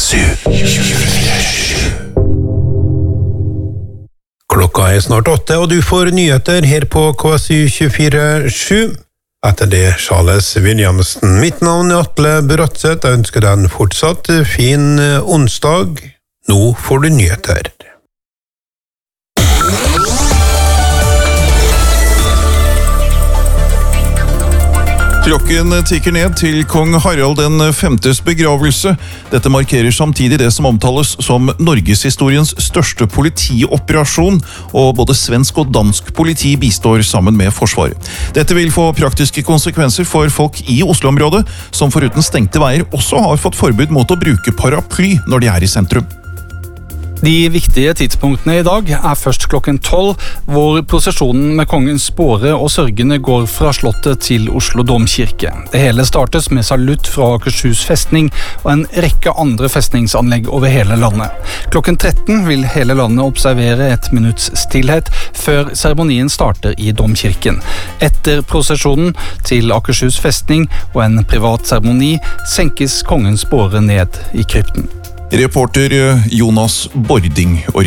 Klokka snart 8, og du får nyheter her på KSU 24/7. Etter det, Charles Williamson. Mitt navn Atle Bratseth. Jeg ønsker deg en fortsatt fin onsdag. Nå får du nyheter. Klokken tikker ned til kong Harald den 5. begravelse. Dette markerer samtidig det som omtales som Norgeshistoriens største politioperasjon, og både svensk og dansk politi bistår sammen med Forsvaret. Dette vil få praktiske konsekvenser for folk i Oslo-området, som foruten stengte veier også har fått forbud mot å bruke paraply når de er i sentrum. De viktige tidspunktene i dag er først klokken 12, hvor prosesjonen med kongens båre og sørgende går fra slottet til Oslo domkirke. Det hele startes med salutt fra Akershus festning og en rekke andre festningsanlegg over hele landet. Klokken 13 vil hele landet observere et minutts stillhet før seremonien starter i domkirken. Etter prosesjonen til Akershus festning og en privat seremoni senkes kongens båre ned i krypten. Reporter Jonas Bording.